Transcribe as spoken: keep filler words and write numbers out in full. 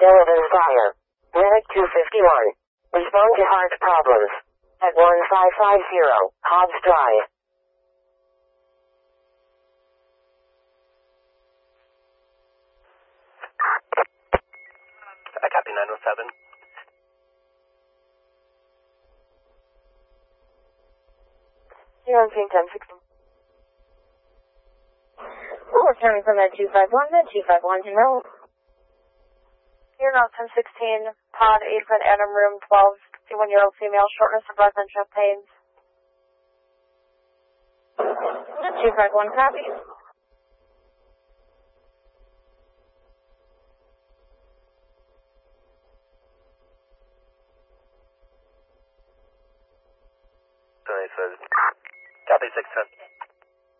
Delavan Fire. Medic two fifty-one. Respond to heart problems. At one five five zero, Hobbs Drive. I copy nine oh seven. Zero three ten sixteen. Oh, returning from that two five one, that two five one to know. You're now ten sixteen, Pod eight at Adam Room twelve, fifty-one-year-old female, shortness of breath and chest pains. two five one, copy. Sorry, so copy six ten.